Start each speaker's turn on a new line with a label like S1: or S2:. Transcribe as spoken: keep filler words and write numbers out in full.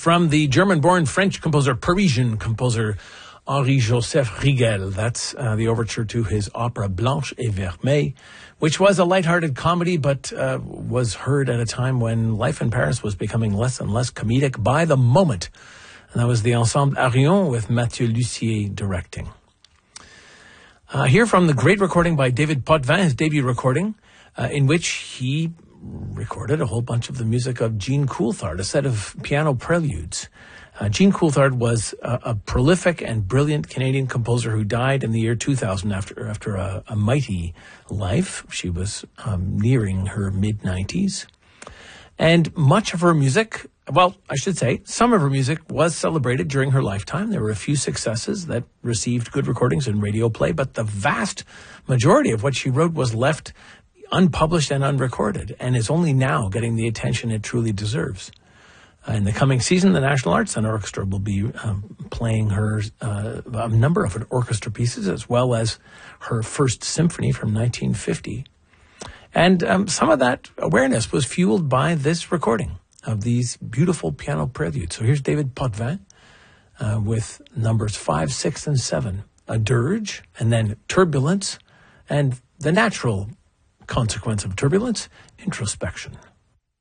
S1: from the German-born French composer, Parisian composer, Henri-Joseph Rigel. That's uh, the overture to his opera Blanche et Vermeille, which was a lighthearted comedy, but uh, was heard at a time when life in Paris was becoming less and less comedic by the moment. And that was the Ensemble Arion with Mathieu Lussier directing. Uh, here from the great recording by David Potvin, his debut recording, uh, in which he recorded a whole bunch of the music of Jean Coulthard, a set of piano preludes. Uh, Jean Coulthard was a, a prolific and brilliant Canadian composer who died in the year two thousand after after a, a mighty life. She was um, nearing her mid-nineties. And much of her music, well, I should say, some of her music was celebrated during her lifetime. There were a few successes that received good recordings and radio play, but the vast majority of what she wrote was left unpublished and unrecorded, and is only now getting the attention it truly deserves. Uh, in the coming season, the National Arts Centre Orchestra will be um, playing her uh, a number of orchestra pieces, as well as her first symphony from nineteen fifty. And um, some of that awareness was fueled by this recording of these beautiful piano preludes. So here's David Potvin uh, with numbers five, six, and seven. A dirge, and then turbulence, and the natural consequence of turbulence, introspection.